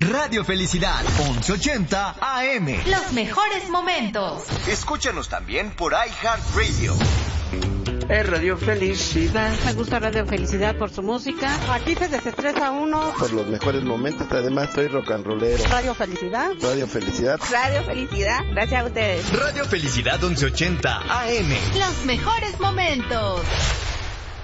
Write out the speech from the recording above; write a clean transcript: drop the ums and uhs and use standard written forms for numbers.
Radio Felicidad, 1180 AM. Los mejores momentos. Escúchanos también por iHeartRadio. Es Radio Felicidad. Me gusta Radio Felicidad por su música. Aquí se desestresa uno. Por los mejores momentos, además soy rock and rollero. Radio Felicidad. Radio Felicidad. Radio Felicidad. Gracias a ustedes. Radio Felicidad 1180 AM. Los mejores momentos.